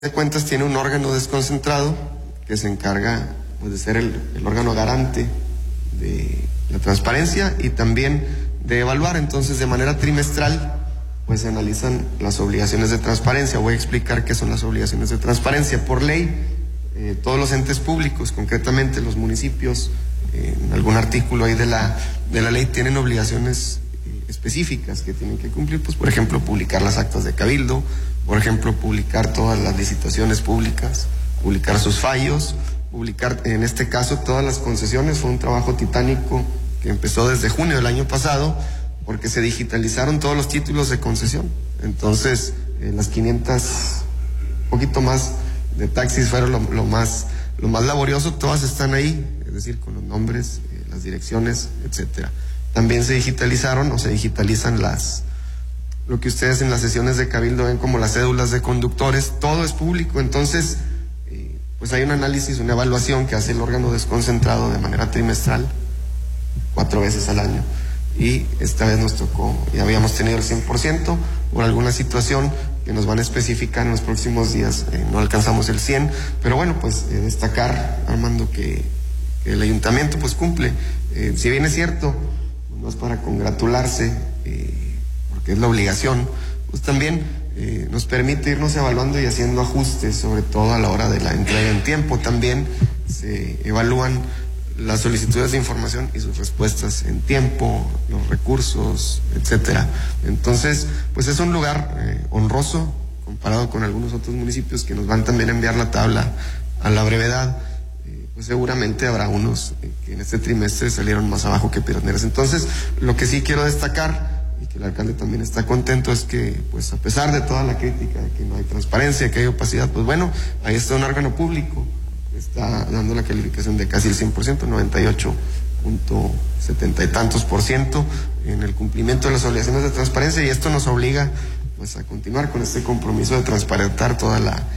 de cuentas tiene un órgano desconcentrado que se encarga pues, de ser el órgano garante de la transparencia y también de evaluar. Entonces, de manera trimestral, pues se analizan las obligaciones de transparencia. Voy a explicar qué son las obligaciones de transparencia. Por ley, todos los entes públicos, concretamente los municipios, en algún artículo ahí de la ley, tienen obligaciones específicas que tienen que cumplir, pues por ejemplo publicar las actas de cabildo, por ejemplo publicar todas las licitaciones públicas, publicar sus fallos, publicar en este caso todas las concesiones. Fue un trabajo titánico que empezó desde junio del año pasado porque se digitalizaron todos los títulos de concesión. Entonces las 500, poquito más de taxis fueron lo más laborioso. Todas están ahí, es decir, con los nombres, las direcciones, etcétera. También se digitalizaron o se digitalizan lo que ustedes en las sesiones de cabildo ven como las cédulas de conductores. Todo es público. Entonces pues hay un análisis, una evaluación que hace el órgano desconcentrado de manera trimestral, 4 veces al año, y esta vez nos tocó, ya habíamos tenido el 100%, por alguna situación que nos van a especificar en los próximos días, no alcanzamos el 100%, pero bueno, pues destacar, Armando, que el ayuntamiento pues cumple. Si bien es cierto, no es para congratularse, porque es la obligación, pues también nos permite irnos evaluando y haciendo ajustes, sobre todo a la hora de la entrega en tiempo. También se evalúan las solicitudes de información y sus respuestas en tiempo, los recursos, etcétera. Entonces, pues es un lugar honroso comparado con algunos otros municipios que nos van también a enviar la tabla a la brevedad. Pues seguramente habrá unos que en este trimestre salieron más abajo que Piedras Negras. Entonces, lo que sí quiero destacar, y que el alcalde también está contento, es que, pues a pesar de toda la crítica de que no hay transparencia, que hay opacidad, pues bueno, ahí está un órgano público, está dando la calificación de casi el 100%, 98.70 y tantos %, en el cumplimiento de las obligaciones de transparencia, y esto nos obliga pues a continuar con este compromiso de transparentar toda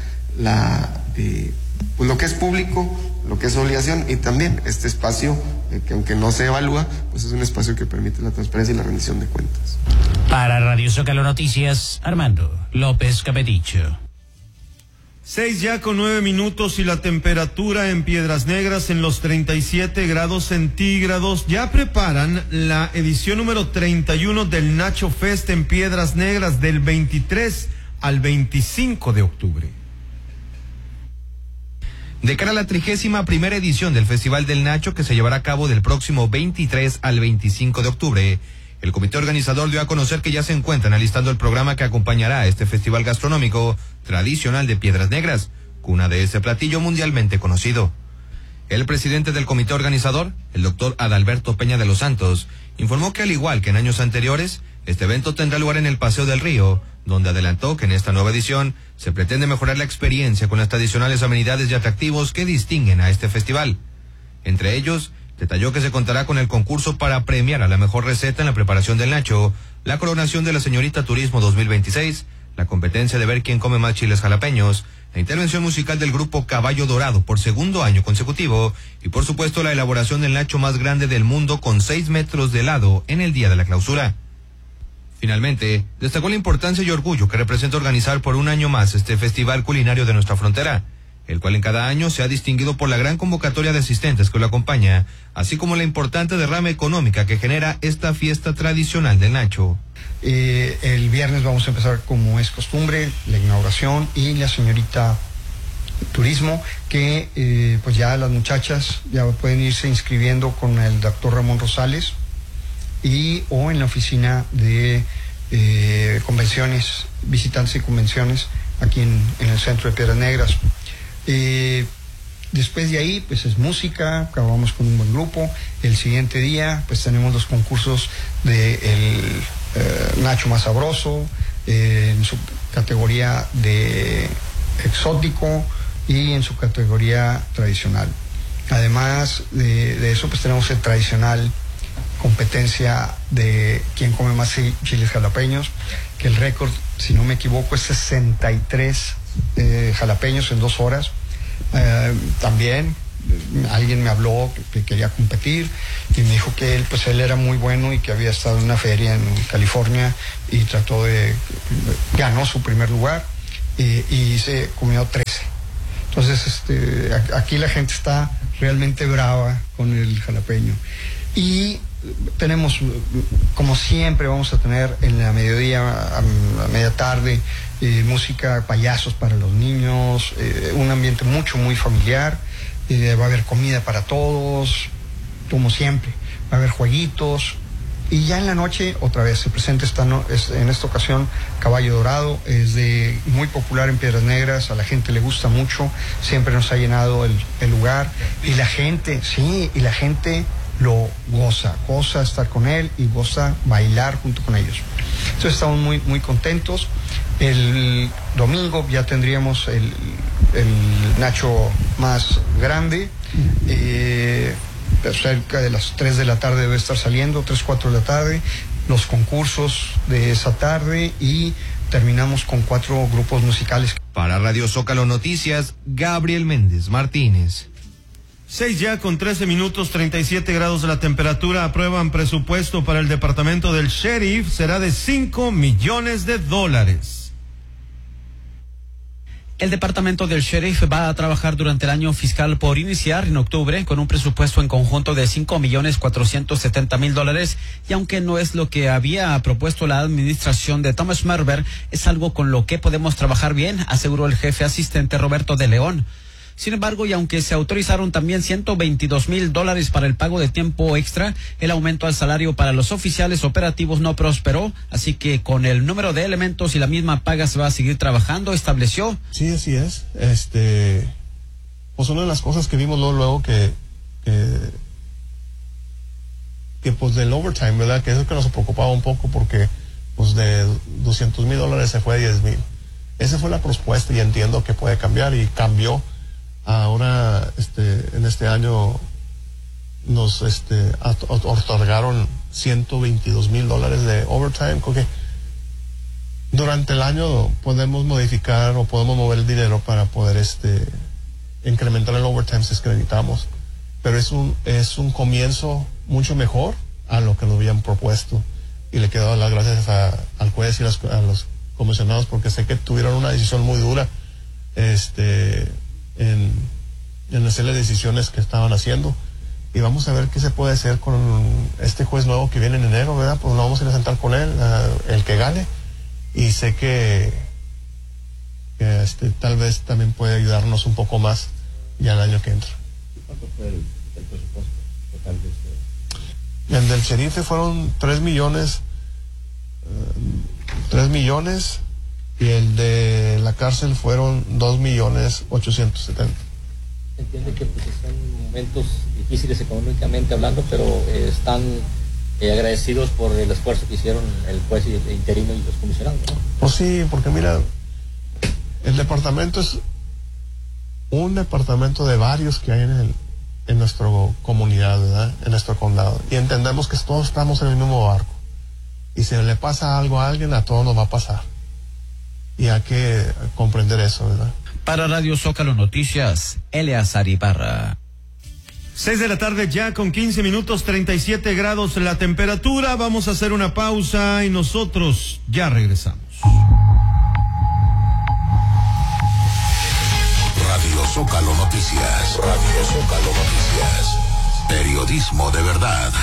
pues lo que es público, lo que es obligación, y también este espacio que aunque no se evalúa, pues es un espacio que permite la transparencia y la rendición de cuentas. Para Radio Zócalo Noticias, Armando López Capedicho. 6:09 y la temperatura en Piedras Negras en los 37 grados centígrados. Ya preparan la edición número 31 del Nacho Fest en Piedras Negras del 23 al 25 de octubre. De cara a la 31ª edición del Festival del Nacho, que se llevará a cabo del próximo 23 al 25 de octubre, el comité organizador dio a conocer que ya se encuentran alistando el programa que acompañará a este festival gastronómico tradicional de Piedras Negras, cuna de ese platillo mundialmente conocido. El presidente del comité organizador, el doctor Adalberto Peña de los Santos, informó que al igual que en años anteriores, este evento tendrá lugar en el Paseo del Río, donde adelantó que en esta nueva edición se pretende mejorar la experiencia con las tradicionales amenidades y atractivos que distinguen a este festival. Entre ellos, detalló que se contará con el concurso para premiar a la mejor receta en la preparación del nacho, la coronación de la señorita Turismo 2026, la competencia de ver quién come más chiles jalapeños, la intervención musical del grupo Caballo Dorado por segundo año consecutivo y por supuesto la elaboración del nacho más grande del mundo con 6 metros de lado en el día de la clausura. Finalmente, destacó la importancia y orgullo que representa organizar por un año más este festival culinario de nuestra frontera, el cual en cada año se ha distinguido por la gran convocatoria de asistentes que lo acompaña, así como la importante derrama económica que genera esta fiesta tradicional del nacho. El viernes vamos a empezar, como es costumbre, la inauguración y la señorita Turismo, que pues ya las muchachas ya pueden irse inscribiendo con el doctor Ramón Rosales o en la oficina de convenciones, visitantes y convenciones aquí en el centro de Piedras Negras. Después de ahí pues es música, acabamos con un buen grupo. El siguiente día pues tenemos los concursos de el Nacho más sabroso, en su categoría de exótico y en su categoría tradicional. Además de eso pues tenemos el tradicional competencia de quién come más chiles jalapeños, que el récord, si no me equivoco, es 63 jalapeños en 2 horas. También alguien me habló que quería competir y me dijo que él era muy bueno y que había estado en una feria en California y ganó su primer lugar. y se comió 13. Entonces, aquí la gente está realmente brava con el jalapeño. Y tenemos, como siempre, vamos a tener en la mediodía, a media tarde, música, payasos para los niños, un ambiente muy familiar. Va a haber comida para todos, como siempre. Va a haber jueguitos. Y ya en la noche, otra vez, se presenta en esta ocasión Caballo Dorado. Es muy popular en Piedras Negras, a la gente le gusta mucho, siempre nos ha llenado el lugar. Y la gente lo goza estar con él y goza bailar junto con ellos. Entonces estamos muy contentos. El domingo ya tendríamos el Nacho más grande. Cerca de las 3 de la tarde debe estar saliendo, 3, 4 de la tarde, los concursos de esa tarde y terminamos con 4 grupos musicales. Para Radio Zócalo Noticias, Gabriel Méndez Martínez. 6 ya con 13 minutos, 37 grados de la temperatura. Aprueban presupuesto para el departamento del sheriff, será de $5 millones. El departamento del sheriff va a trabajar durante el año fiscal por iniciar en octubre con un presupuesto en conjunto de $5,470,000 y aunque no es lo que había propuesto la administración de Thomas Merber, es algo con lo que podemos trabajar bien, aseguró el jefe asistente Roberto de León. Sin embargo, y aunque se autorizaron también $122,000 para el pago de tiempo extra, el aumento al salario para los oficiales operativos no prosperó, así que con el número de elementos y la misma paga se va a seguir trabajando, estableció. Sí, así es. Pues una de las cosas que vimos luego que pues del overtime, ¿verdad? Que es lo que nos preocupaba un poco porque pues de $200,000 se fue a $10,000. Esa fue la propuesta y entiendo que puede cambiar y cambió. Ahora, en este año nos otorgaron $122,000 de overtime, porque durante el año podemos modificar o podemos mover el dinero para poder incrementar el overtime si es que necesitamos, pero es un comienzo mucho mejor a lo que nos habían propuesto y le quiero dar las gracias al juez y a los comisionados porque sé que tuvieron una decisión muy dura en hacer las decisiones que estaban haciendo y vamos a ver qué se puede hacer con este juez nuevo que viene en enero, ¿verdad? Pues nos vamos a ir a sentar con él, el que gane, y sé que tal vez también puede ayudarnos un poco más ya el año que entra. ¿Cuánto fue el presupuesto total de El del sheriff fueron 3 millones y el de la cárcel fueron 2,870,000. Entiende que pues están momentos difíciles económicamente hablando, pero están agradecidos por el esfuerzo que hicieron el juez interino y los comisionados, ¿no? Pues sí, porque mira, el departamento es un departamento de varios que hay en nuestra comunidad, ¿verdad? En nuestro condado, y entendemos que todos estamos en el mismo barco y si le pasa algo a alguien, a todos nos va a pasar y hay que comprender eso, ¿verdad? Para Radio Zócalo Noticias, Eleazar Ibarra. 6 de la tarde ya con 15 minutos, 37 grados la temperatura. Vamos a hacer una pausa y nosotros ya regresamos. Radio Zócalo Noticias. Radio Zócalo Noticias. Periodismo de verdad.